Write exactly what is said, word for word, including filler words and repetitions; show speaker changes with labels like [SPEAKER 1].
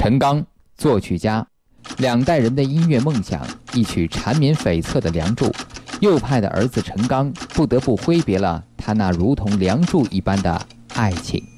[SPEAKER 1] 陈刚，作曲家，两代人的音乐梦想，一曲缠绵悱恻的《梁祝》。右派的儿子陈刚不得不挥别了他那如同梁祝一般的爱情。